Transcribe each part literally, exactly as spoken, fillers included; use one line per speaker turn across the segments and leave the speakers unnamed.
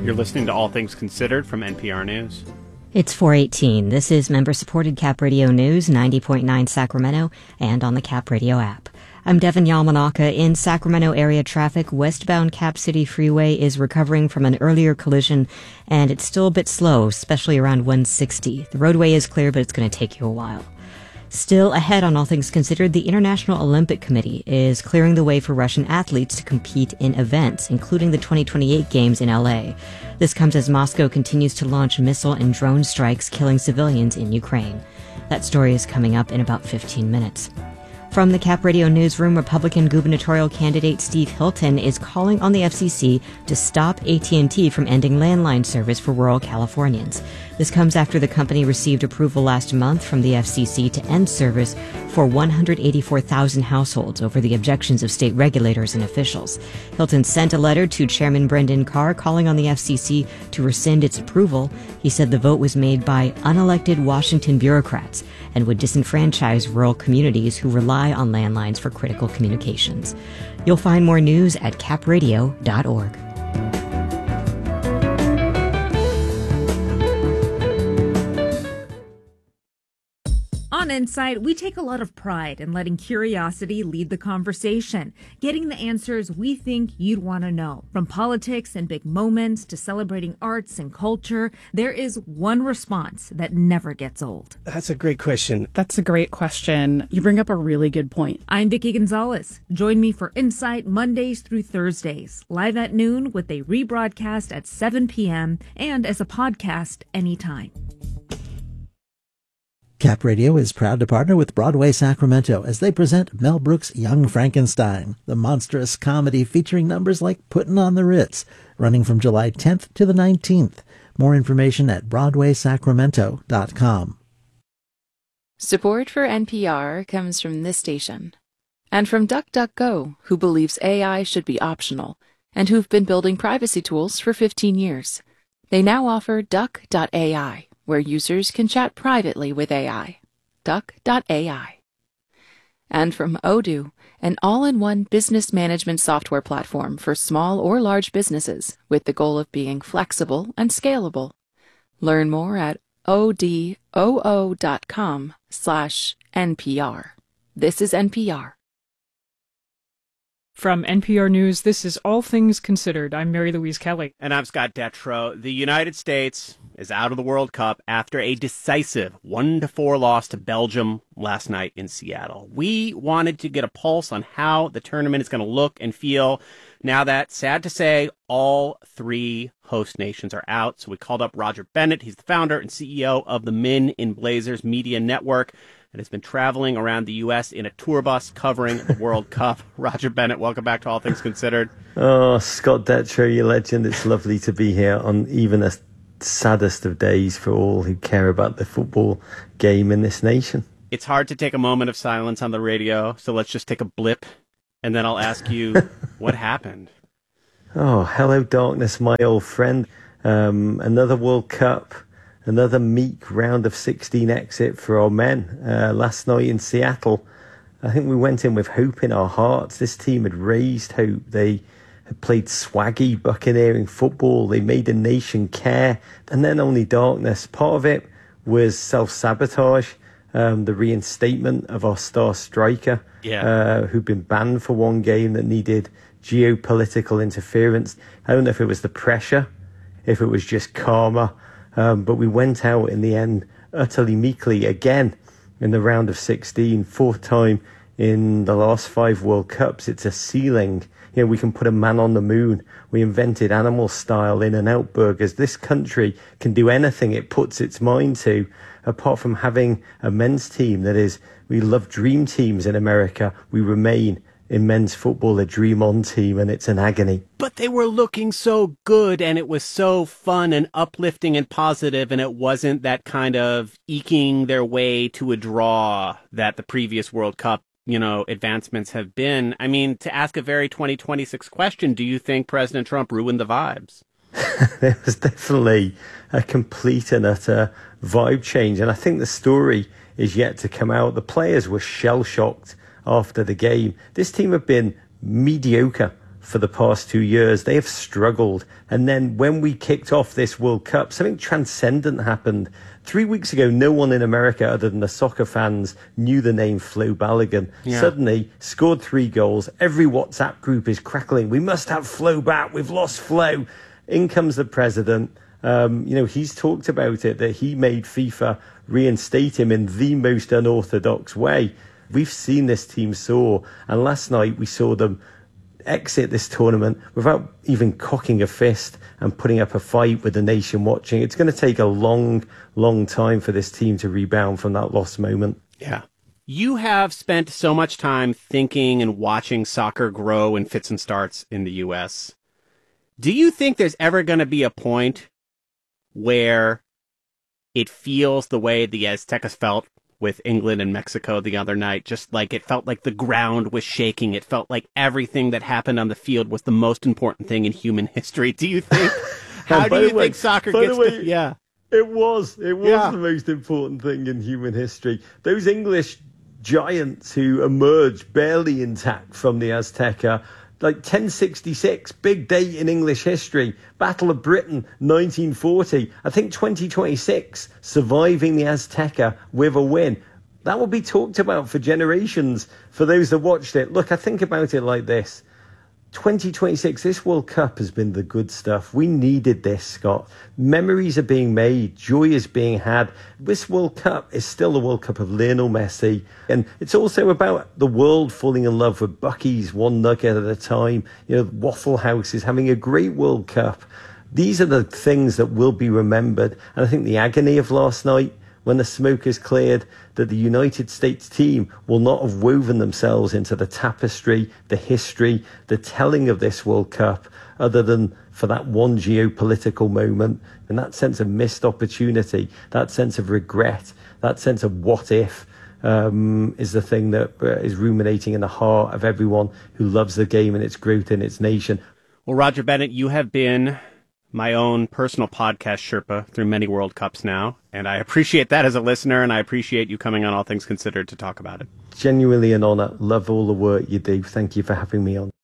You're listening to All Things Considered from N P R News.
It's four eighteen. This is member-supported Cap Radio News, ninety point nine Sacramento, and on the Cap Radio app. I'm Devin Yamanaka. In Sacramento area traffic, westbound Cap City Freeway is recovering from an earlier collision, and it's still a bit slow, especially around one sixty. The roadway is clear, but it's going to take you a while. Still ahead on All Things Considered, the International Olympic Committee is clearing the way for Russian athletes to compete in events, including the twenty twenty-eight Games in L A. This comes as Moscow continues to launch missile and drone strikes, killing civilians in Ukraine. That story is coming up in about fifteen minutes. From the Cap Radio newsroom, Republican gubernatorial candidate Steve Hilton is calling on the F C C to stop A T and T from ending landline service for rural Californians. This comes after the company received approval last month from the F C C to end service for one hundred eighty-four thousand households over the objections of state regulators and officials. Hilton sent a letter to Chairman Brendan Carr calling on the F C C to rescind its approval. He said the vote was made by unelected Washington bureaucrats and would disenfranchise rural communities who rely on landlines for critical communications. You'll find more news at cap radio dot org.
On Insight, we take a lot of pride in letting curiosity lead the conversation, getting the answers we think you'd want to know. From politics and big moments to celebrating arts and culture, there is one response that never gets old.
That's a great question.
That's a great question. You bring up a really good point.
I'm Vicki Gonzalez. Join me for Insight Mondays through Thursdays, live at noon with a rebroadcast at seven p.m. and as a podcast anytime.
Cap Radio is proud to partner with Broadway Sacramento as they present Mel Brooks' Young Frankenstein, the monstrous comedy featuring numbers like Puttin' on the Ritz, running from July tenth to the nineteenth. More information at broadway sacramento dot com.
Support for N P R comes from this station and from DuckDuckGo, who believes A I should be optional and who've been building privacy tools for fifteen years. They now offer duck dot A I, where users can chat privately with A I. duck dot A I. And from Odoo, an all-in-one business management software platform for small or large businesses with the goal of being flexible and scalable. Learn more at odoo dot com slash N P R. This is N P R.
From N P R News, this is All Things Considered. I'm Mary Louise Kelly.
And I'm Scott Detrow. The United States is out of the World Cup after a decisive one to four loss to Belgium last night in Seattle. We wanted to get a pulse on how the tournament is going to look and feel now that, sad to say, all three host nations are out. So we called up Roger Bennett. He's the founder and C E O of the Men in Blazers Media Network and has been traveling around the U S in a tour bus covering the World Cup. Roger Bennett, welcome back to All Things Considered.
Oh, Scott Detrow, you legend. It's lovely to be here on even a saddest of days for all who care about the football game in this nation.
It's hard to take a moment of silence on the radio, so let's just take a blip, and then I'll ask you what happened.
Oh, hello, darkness, my old friend. Um, another World Cup, another meek round of sixteen exit for our men. Uh, last night in Seattle, I think we went in with hope in our hearts. This team had raised hope. They had played swaggy, buccaneering football. They made the nation care. And then only darkness. Part of it was self-sabotage, um, the reinstatement of our star striker,
yeah.
uh, who'd been banned for one game that needed geopolitical interference. I don't know if it was the pressure, if it was just karma, um, but we went out in the end utterly meekly again in the round of sixteen, fourth time in the last five World Cups. It's a ceiling. You know, we can put a man on the moon. We invented animal style In-N-Out burgers. This country can do anything it puts its mind to, apart from having a men's team that is, we love dream teams in America. We remain in men's football a dream on team, and it's an agony.
But they were looking so good, and it was so fun and uplifting and positive, and it wasn't that kind of eking their way to a draw that the previous World Cup, you know, advancements have been. I mean, to ask a very twenty twenty-six question, do you think President Trump ruined the vibes?
There was definitely a complete and utter vibe change, and I think the story is yet to come out. The players were shell-shocked after the game. This team have been mediocre for the past two years. They have struggled. And then when we kicked off this World Cup, something transcendent happened. Three weeks ago, no one in America other than the soccer fans knew the name Flo Balogun. Yeah. Suddenly, scored three goals. Every WhatsApp group is crackling. We must have Flo back. We've lost Flo. In comes the president. Um, you know, he's talked about it, that he made FIFA reinstate him in the most unorthodox way. We've seen this team soar. And last night, we saw them exit this tournament without even cocking a fist and putting up a fight with the nation watching. It's going to take a long, long time for this team to rebound from that lost moment.
Yeah. You have spent so much time thinking and watching soccer grow in fits and starts in the U S. Do you think there's ever going to be a point where it feels the way the Aztecas felt with England and Mexico the other night? Just like it felt like the ground was shaking. It felt like everything that happened on the field was the most important thing in human history. Do you think? How do you way, think soccer gets
way,
to... Yeah.
It was. It was
yeah.
the most important thing in human history. Those English giants who emerged barely intact from the Azteca, like ten sixty-six, big date in English history. Battle of Britain, nineteen forty. I think twenty twenty-six, surviving the Azteca with a win. That will be talked about for generations for those that watched it. Look, I think about it like this. twenty twenty-six, this World Cup has been the good stuff. We needed this, Scott. Memories are being made. Joy is being had. This World Cup is still the World Cup of Lionel Messi. And it's also about the world falling in love with Buc-ee's one nugget at a time. You know, Waffle House is having a great World Cup. These are the things that will be remembered. And I think the agony of last night, when the smoke is cleared, that the United States team will not have woven themselves into the tapestry, the history, the telling of this World Cup, other than for that one geopolitical moment, and that sense of missed opportunity, that sense of regret, that sense of what if, um, is the thing that uh, is ruminating in the heart of everyone who loves the game and its growth in its nation.
Well, Roger Bennett, you have been my own personal podcast Sherpa through many World Cups now, and I appreciate that as a listener, and I appreciate you coming on All Things Considered to talk about it.
Genuinely an honor. Love all the work you do. Thank you for having me on.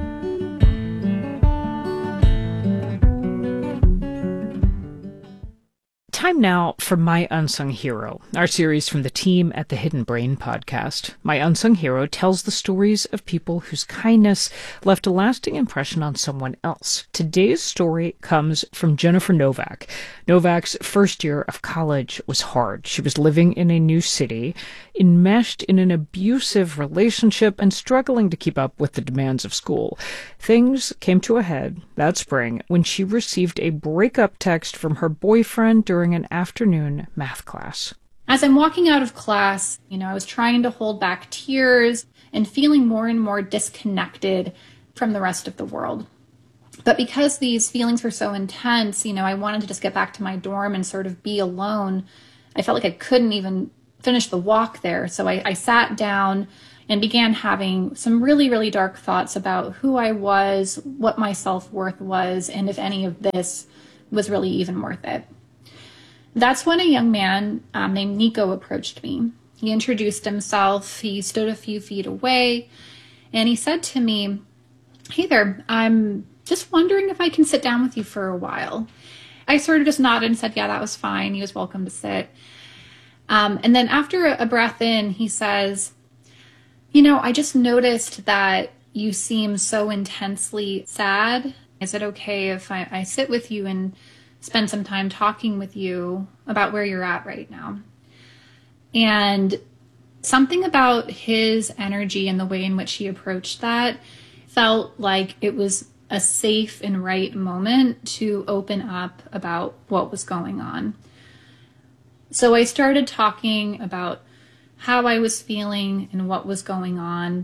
Time now for My Unsung Hero, our series from the team at the Hidden Brain podcast. My Unsung Hero tells the stories of people whose kindness left a lasting impression on someone else. Today's story comes from Jennifer Novak. Novak's first year of college was hard. She was living in a new city, enmeshed in an abusive relationship, and struggling to keep up with the demands of school. Things came to a head that spring when she received a breakup text from her boyfriend during an afternoon math class.
As I'm walking out of class, you know, I was trying to hold back tears and feeling more and more disconnected from the rest of the world. But because these feelings were so intense, you know, I wanted to just get back to my dorm and sort of be alone. I felt like I couldn't even finish the walk there. So I, I sat down and began having some really, really dark thoughts about who I was, what my self-worth was, and if any of this was really even worth it. That's when a young man um, named Nico approached me. He introduced himself. He stood a few feet away, and he said to me, "Hey there, I'm just wondering if I can sit down with you for a while." I sort of just nodded and said, yeah, that was fine. He was welcome to sit. Um, and then after a breath in, he says, "You know, I just noticed that you seem so intensely sad. Is it okay if I, I sit with you and spend some time talking with you about where you're at right now?" And something about his energy and the way in which he approached that felt like it was a safe and right moment to open up about what was going on. So I started talking about how I was feeling and what was going on.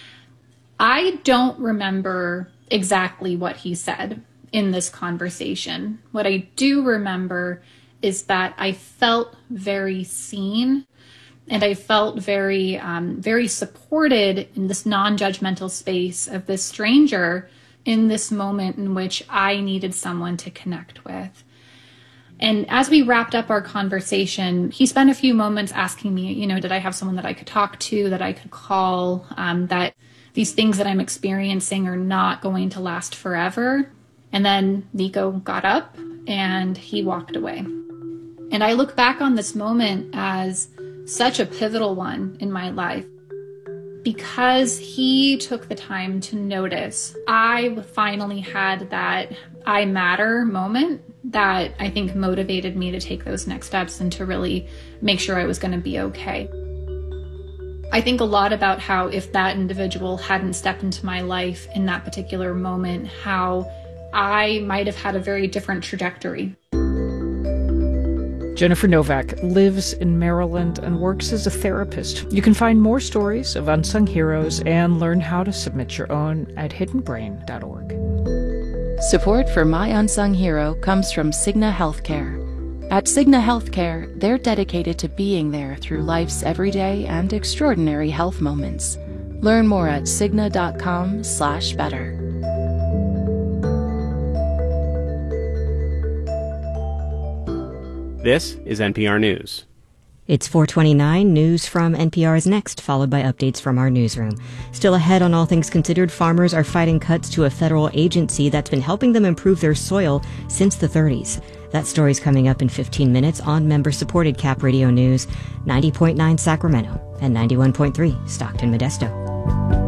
I don't remember exactly what he said in this conversation. What I do remember is that I felt very seen, and I felt very, um, very supported in this non-judgmental space of this stranger in this moment in which I needed someone to connect with. And as we wrapped up our conversation, he spent a few moments asking me, you know, did I have someone that I could talk to, that I could call, um, that these things that I'm experiencing are not going to last forever. And then Nico got up and he walked away. And I look back on this moment as such a pivotal one in my life. Because he took the time to notice, I finally had that I matter moment that I think motivated me to take those next steps and to really make sure I was going to be okay. I think a lot about how if that individual hadn't stepped into my life in that particular moment, how I might have had a very different trajectory.
Jennifer Novak lives in Maryland and works as a therapist. You can find more stories of unsung heroes and learn how to submit your own at hidden brain dot org.
Support for My Unsung Hero comes from Cigna Healthcare. At Cigna Healthcare, they're dedicated to being there through life's everyday and extraordinary health moments. Learn more at cigna dot com slash better.
This is N P R News.
It's four twenty-nine. News from N P R is next, followed by updates from our newsroom. Still ahead on All Things Considered, farmers are fighting cuts to a federal agency that's been helping them improve their soil since the thirties. That story's coming up in fifteen minutes on member-supported Cap Radio News, ninety point nine Sacramento and ninety-one point three Stockton Modesto.